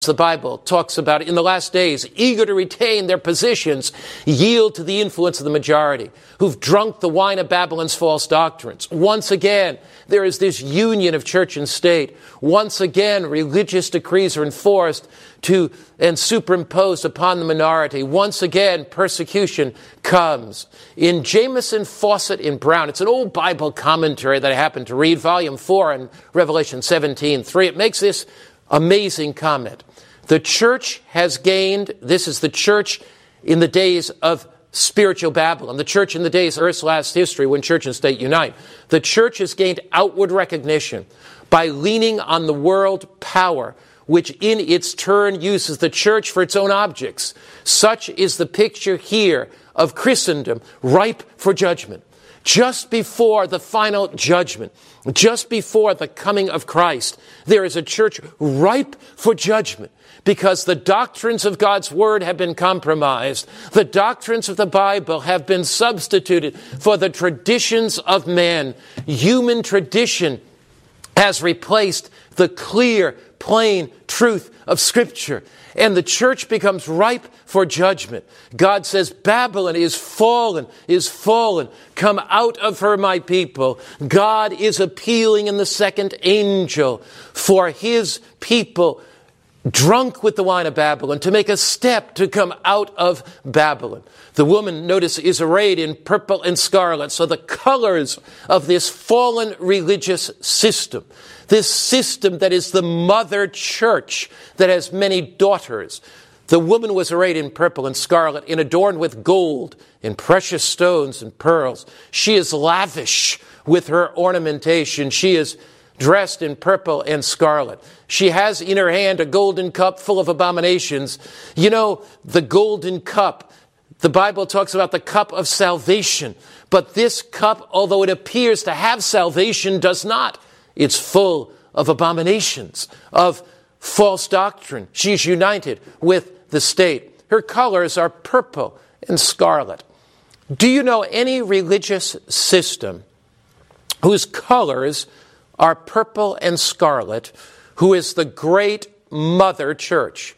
The Bible talks about in the last days, eager to retain their positions, yield to the influence of the majority, who've drunk the wine of Babylon's false doctrines. Once again, there is this union of church and state. Once again, religious decrees are enforced and superimposed upon the minority. Once again, persecution comes. In Jamieson, Fawcett, and Brown, it's an old Bible commentary that I happened to read, volume 4 in Revelation 17:3. It makes this amazing comment. The church has gained, this is the church in the days of spiritual Babylon, the church in the days of Earth's last history when church and state unite. The church has gained outward recognition by leaning on the world power, which in its turn uses the church for its own objects. Such is the picture here of Christendom, ripe for judgment. Just before the final judgment, just before the coming of Christ, there is a church ripe for judgment because the doctrines of God's Word have been compromised. The doctrines of the Bible have been substituted for the traditions of men. Human tradition has replaced the clear, plain truth of Scripture. And the church becomes ripe for judgment. God says, Babylon is fallen. Come out of her, my people. God is appealing in the second angel for his people drunk with the wine of Babylon to make a step to come out of Babylon. The woman, notice, is arrayed in purple and scarlet. So the colors of this fallen religious system, this system that is the mother church that has many daughters. The woman was arrayed in purple and scarlet and adorned with gold and precious stones and pearls. She is lavish with her ornamentation. She is dressed in purple and scarlet. She has in her hand a golden cup full of abominations. You know, the golden cup, the Bible talks about the cup of salvation. But this cup, although it appears to have salvation, does not. It's full of abominations, of false doctrine. She's united with the state. Her colors are purple and scarlet. Do you know any religious system whose colors are purple and scarlet, who is the great mother church?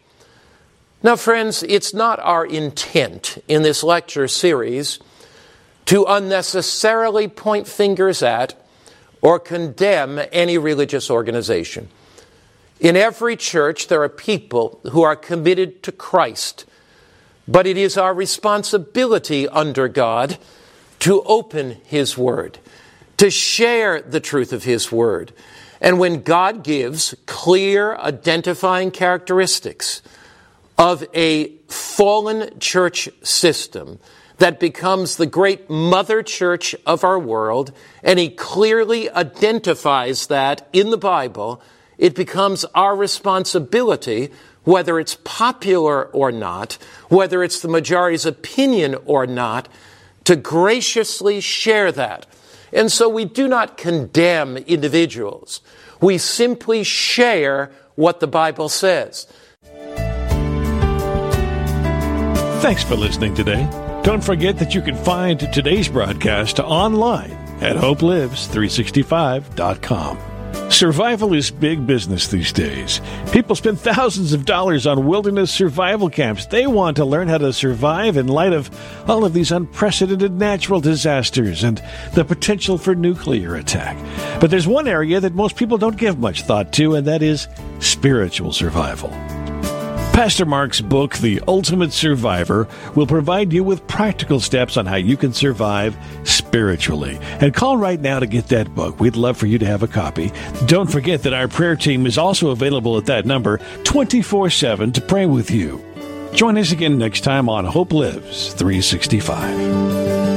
Now, friends, it's not our intent in this lecture series to unnecessarily point fingers at or condemn any religious organization. In every church, there are people who are committed to Christ, but it is our responsibility under God to open His Word, to share the truth of His Word. And when God gives clear identifying characteristics of a fallen church system that becomes the great mother church of our world, and He clearly identifies that in the Bible, it becomes our responsibility, whether it's popular or not, whether it's the majority's opinion or not, to graciously share that. And so we do not condemn individuals. We simply share what the Bible says. Thanks for listening today. Don't forget that you can find today's broadcast online at hopelives365.com. Survival is big business these days. People spend thousands of dollars on wilderness survival camps. They want to learn how to survive in light of all of these unprecedented natural disasters and the potential for nuclear attack. But there's one area that most people don't give much thought to, and that is spiritual survival. Pastor Mark's book, The Ultimate Survivor, will provide you with practical steps on how you can survive spiritually. And call right now to get that book. We'd love for you to have a copy. Don't forget that our prayer team is also available at that number 24/7 to pray with you. Join us again next time on Hope Lives 365.